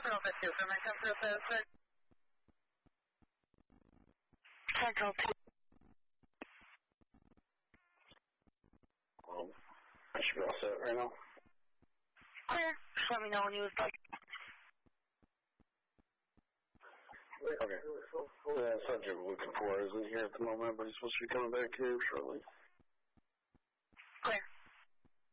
Central 2, from Central 2. I should be all set right now. Clear. Just let me know when you would like. Okay. The subject we're looking for isn't here at the moment, but he's supposed to be coming back here shortly. Clear.